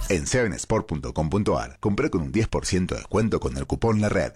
En 7sport.com.ar, compré con un 10% de descuento con el cupón La Red.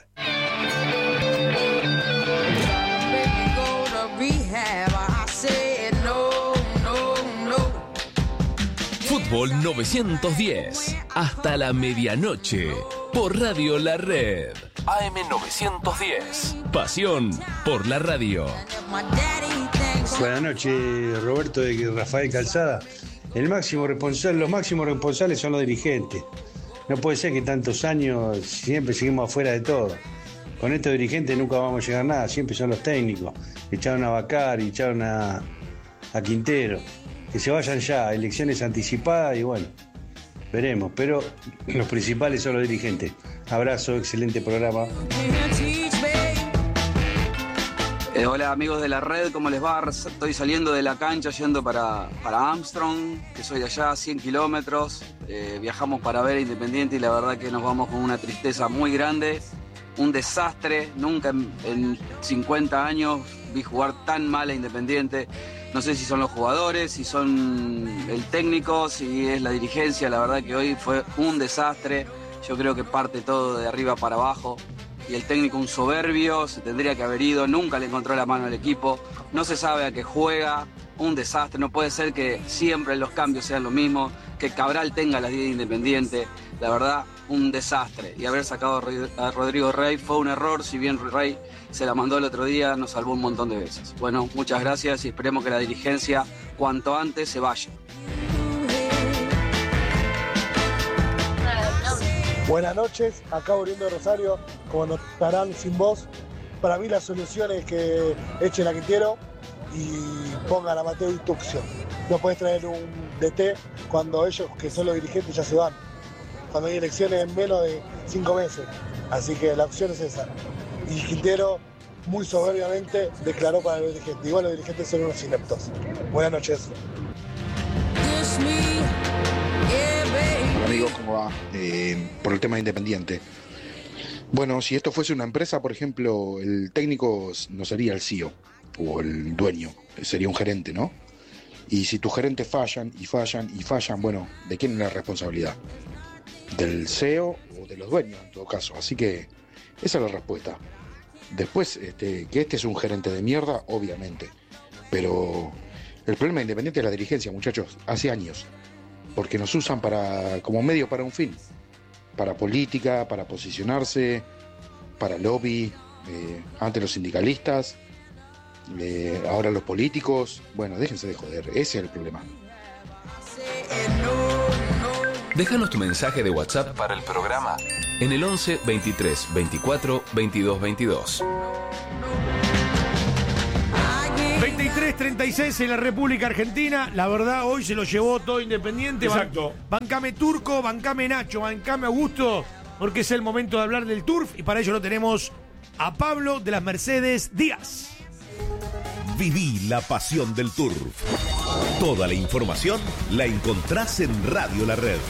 Fútbol 910, hasta la medianoche, por Radio La Red. AM 910, pasión por la radio. Buenas noches, Roberto de Rafael Calzada. Los máximos responsables son los dirigentes. No puede ser que tantos años siempre seguimos afuera de todo. Con estos dirigentes nunca vamos a llegar a nada, siempre son los técnicos. Echaron a Bacari, echaron a Quintero. Que se vayan ya, elecciones anticipadas y bueno, veremos. Pero los principales son los dirigentes. Abrazo, excelente programa. Hola amigos de la red, ¿cómo les va? Estoy saliendo de la cancha yendo para Armstrong, que soy de allá, 100 kilómetros. Viajamos para ver a Independiente y la verdad que nos vamos con una tristeza muy grande. Un desastre, nunca en 50 años vi jugar tan mal a Independiente. No sé si son los jugadores, si son el técnico, si es la dirigencia. La verdad que hoy fue un desastre. Yo creo que parte todo de arriba para abajo. Y el técnico un soberbio, se tendría que haber ido, nunca le encontró la mano al equipo. No se sabe a qué juega, un desastre. No puede ser que siempre los cambios sean lo mismo, que Cabral tenga las 10 de Independiente. La verdad, un desastre. Y haber sacado a Rodrigo Rey fue un error, si bien Rey se la mandó el otro día, nos salvó un montón de veces. Bueno, muchas gracias y esperemos que la dirigencia cuanto antes se vaya. Buenas noches, acá volviendo de Rosario, como notarán sin voz. Para mí la solución es que echen a Quintero y pongan a Mateo Tuccio. No puedes traer un DT cuando ellos, que son los dirigentes, ya se van. Cuando hay elecciones en menos de 5 meses. Así que la opción es esa. Y Quintero, muy soberbiamente, declaró para los dirigentes. Igual los dirigentes son unos ineptos. Buenas noches. Amigos, ¿cómo va? Por el tema de Independiente. Bueno, si esto fuese una empresa, por ejemplo, el técnico no sería el CEO o el dueño, sería un gerente, ¿no? Y si tus gerentes fallan, bueno, ¿de quién es la responsabilidad? ¿Del CEO o de los dueños, en todo caso? Así que esa es la respuesta. Después, que este es un gerente de mierda, obviamente. Pero el problema de Independiente es la dirigencia, muchachos, hace años. Porque nos usan como medio para un fin. Para política, para posicionarse, para lobby, antes los sindicalistas, ahora los políticos. Bueno, déjense de joder, ese es el problema. Déjanos tu mensaje de WhatsApp para el programa en el 11 23 24 22 22. 23-36 en la República Argentina. La verdad, hoy se lo llevó todo Independiente. Exacto. Bancame Turco, bancame Nacho, bancame Augusto, porque es el momento de hablar del Turf y para ello lo tenemos a Pablo de las Mercedes Díaz. Viví la pasión del Turf. Toda la información la encontrás en Radio La Red.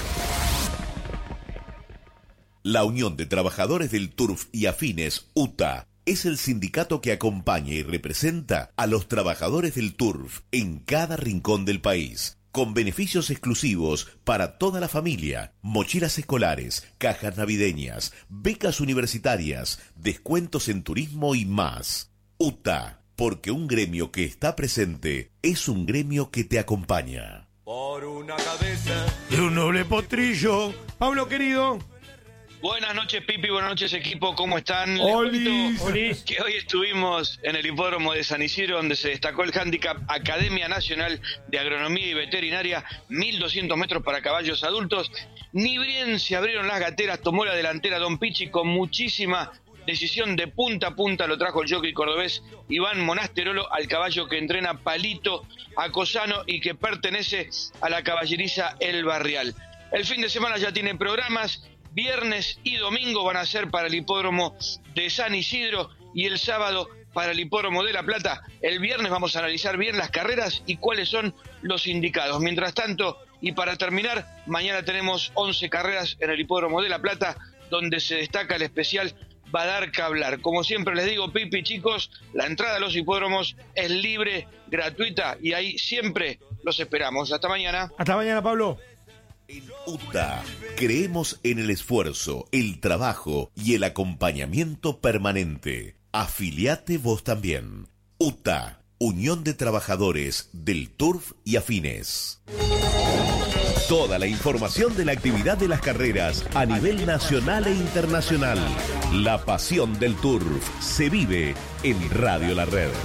La Unión de Trabajadores del Turf y Afines, UTA, es el sindicato que acompaña y representa a los trabajadores del Turf en cada rincón del país, con beneficios exclusivos para toda la familia, mochilas escolares, cajas navideñas, becas universitarias, descuentos en turismo y más. UTA, porque un gremio que está presente es un gremio que te acompaña. Por una cabeza Y un noble potrillo. Pablo, querido. Buenas noches, Pipi, buenas noches, equipo, ¿cómo están? Olis. Que hoy estuvimos en el hipódromo de San Isidro, donde se destacó el handicap Academia Nacional de Agronomía y Veterinaria, 1200 metros para caballos adultos. Ni bien se abrieron las gateras, tomó la delantera Don Pichi con muchísima decisión, de punta a punta lo trajo el jockey cordobés Iván Monasterolo, al caballo que entrena Palito Acosano y que pertenece a la caballeriza El Barrial. El fin de semana ya tiene programas. Viernes y domingo van a ser para el hipódromo de San Isidro y el sábado para el hipódromo de La Plata. El viernes vamos a analizar bien las carreras y cuáles son los indicados. Mientras tanto, y para terminar, mañana tenemos 11 carreras en el hipódromo de La Plata, donde se destaca el especial Va a dar que hablar. Como siempre les digo, Pipi, chicos, la entrada a los hipódromos es libre, gratuita, y ahí siempre los esperamos. Hasta mañana. Hasta mañana, Pablo. En UTA creemos en el esfuerzo, el trabajo y el acompañamiento permanente. Afiliate vos también. UTA, Unión de Trabajadores del Turf y Afines. Toda la información de la actividad de las carreras a nivel nacional e internacional. La pasión del Turf se vive en Radio La Red.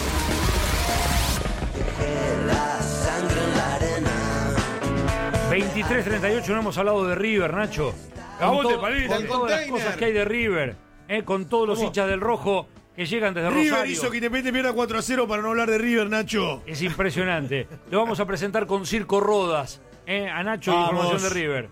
23:38, no hemos hablado de River, Nacho. ¿A vos te parece? Con todas las cosas que hay de River, con todos los hinchas del rojo que llegan desde River Rosario. hizo que Independiente pierda 4-0 para no hablar de River, Nacho. Es impresionante. Lo vamos a presentar con Circo Rodas, a Nacho, información de River.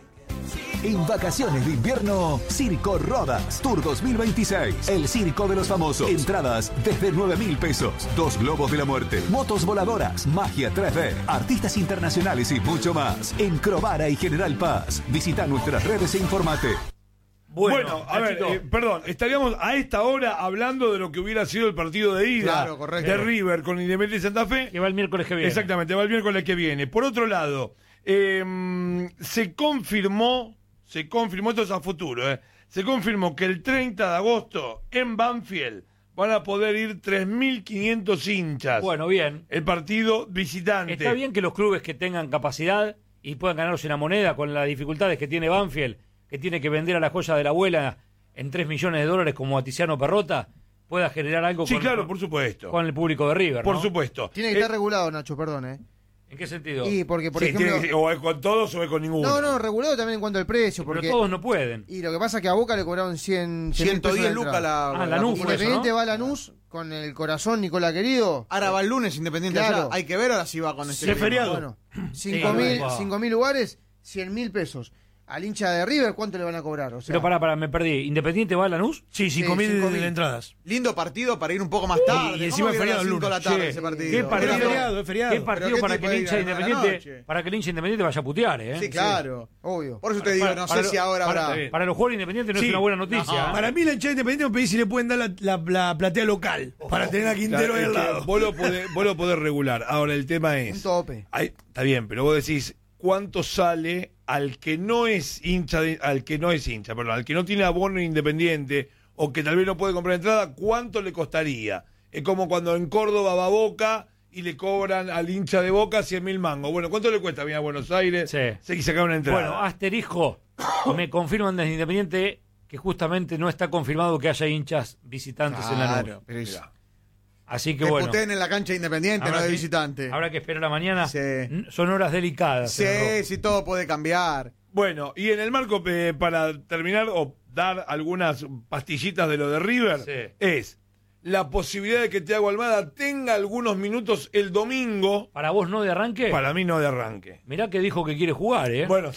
En vacaciones de invierno, Circo Rodas Tour 2026. El circo de los famosos. Entradas desde 9.000 pesos. 2 globos de la muerte. Motos voladoras. Magia 3D. Artistas internacionales y mucho más. En Crovara y General Paz. Visita nuestras redes e informate. Bueno, a ver, perdón, estaríamos a esta hora hablando de lo que hubiera sido el partido de ida de River con Independiente Santa Fe. Que va el miércoles que viene. Exactamente, va el miércoles que viene. Por otro lado, se confirmó, esto es a futuro, se confirmó que el 30 de agosto en Banfield van a poder ir 3.500 hinchas. Bueno, bien. El partido visitante. Está bien que los clubes que tengan capacidad y puedan ganarse una moneda con las dificultades que tiene Banfield, que tiene que vender a la joya de la abuela en $3 millones como a Tiziano Perrota, pueda generar algo por supuesto. Con el público de River, Por ¿no? supuesto. Tiene que estar regulado, Nacho, perdón, ¿En qué sentido? Y porque, por ejemplo... o es con todos o es con ninguno. No, regulado también en cuanto al precio. Porque... Pero todos no pueden. Y lo que pasa es que a Boca le cobraron 110 lucas la Lanús. Independiente va a Lanús con el corazón, Nicolás querido. Ahora va el lunes Independiente allá. Hay que ver ahora si va con este. Es feriado. Bueno, 5.000 lugares, 100.000 pesos. Al hincha de River, ¿cuánto le van a cobrar? O sea, pero para, me perdí. ¿Independiente va a Lanús? Sí, 5.000 entradas. Lindo partido para ir un poco más tarde. Y encima es feriado el lunes. Ese partido. ¿Qué partido? Es feriado. ¿Qué partido para que el hincha Independiente vaya a putear, Sí, claro. Obvio. Por eso te digo, no sé si ahora habrá. Para los jugadores independientes no es una buena noticia. Para mí la hinchada Independiente me pedí si le pueden dar la platea local para tener a Quintero ahí al lado. Vos lo podés regular. Ahora el tema es... Un tope. Está bien, pero vos decís... ¿Cuánto sale al que no es hincha, al que no tiene abono Independiente o que tal vez no puede comprar entrada? ¿Cuánto le costaría? Es como cuando en Córdoba va Boca y le cobran al hincha de Boca 100.000 mangos. Bueno, ¿cuánto le cuesta venir a Buenos Aires y sacar una entrada? Bueno, asterisco, me confirman desde Independiente que justamente no está confirmado que haya hinchas visitantes en la nube. Así que bueno. Puteen en la cancha Independiente, no de visitante. Habrá que esperar la mañana. Son horas delicadas. Sí, todo puede cambiar. Bueno, y en el marco, para terminar o dar algunas pastillitas de lo de River, es la posibilidad de que Thiago Almada tenga algunos minutos el domingo. ¿Para vos no de arranque? Para mí no de arranque. Mirá que dijo que quiere jugar, Bueno,